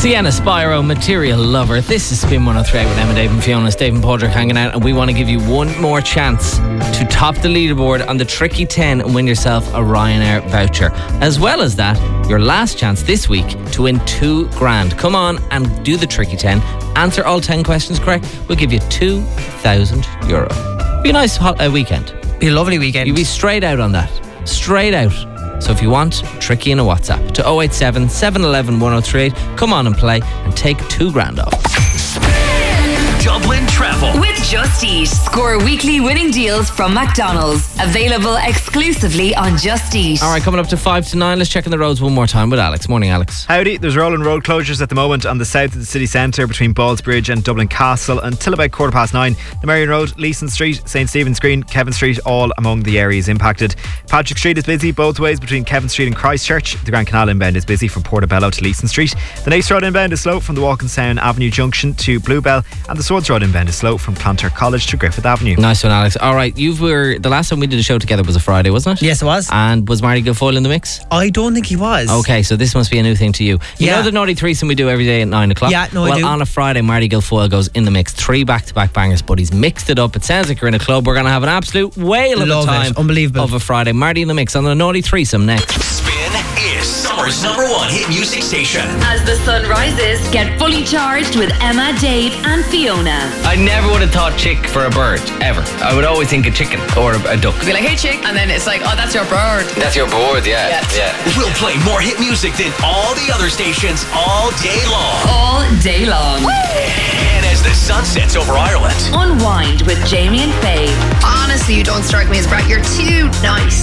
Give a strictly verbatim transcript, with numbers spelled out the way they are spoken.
Sienna Spyro, Material Lover. This is Spin one oh three with Emma, Dave and Fiona. It's Dave and Padraig hanging out, and we want to give you one more chance to top the leaderboard on the Tricky ten and win yourself a Ryanair voucher. As well as that, your last chance this week to win two grand. Come on and do the Tricky ten. Answer all ten questions correct. We'll give you two thousand euro. Be a nice hot, uh, weekend. Be a lovely weekend. You'll be straight out on that. Straight out. So if you want, Tricky in a WhatsApp to oh eight seven, seven one one, one oh three eight. Come on and play and take two grand off. Dublin Travel with Just Eat. Score weekly winning deals from McDonald's. Available exclusively on Just Eat. All right, coming up to five to nine. Let's check on the roads one more time with Alex. Morning, Alex. Howdy. There's rolling road closures at the moment on the south of the city centre between Ballsbridge and Dublin Castle until about quarter past nine. The Marion Road, Leeson Street, St Stephen's Green, Kevin Street, all among the areas impacted. Patrick Street is busy both ways between Kevin Street and Christchurch. The Grand Canal inbound is busy from Portobello to Leeson Street. The Naas Road inbound is slow from the Walkinstown Avenue Junction to Bluebell, and the Swords Road inbound is slow from Clontarf College to Griffith Avenue. Nice one, Alex. All right, you were the last time we did a show together was a Friday, wasn't it? Yes, it was. And was Marty Guilfoyle in the mix? I don't think he was. Okay, so this must be a new thing to you. You Yeah. know the naughty threesome we do every day at nine o'clock? Yeah, no, I well, do. on a Friday, Marty Guilfoyle goes in the mix. Three back-to-back bangers, but he's mixed it up. It sounds like you're in a club. We're going to have an absolute whale of Love a time. it. Unbelievable. Of a Friday. Marty in the mix on the naughty threesome next. Spin is summer's number one hit music station. As the sun rises, get fully charged with Emma, Dave and Fiona. I never would have thought chick for a bird, ever. I would always think a chicken or a, a duck. Be like, hey chick, and then it's like, oh, that's your bird. That's your bird, yeah. Yeah. yeah. We'll play more hit music than all the other stations all day long. All day long. And as the sun sets over Ireland, Unwind with Jamie and Faye. Honestly, you don't strike me as bright. You're too nice.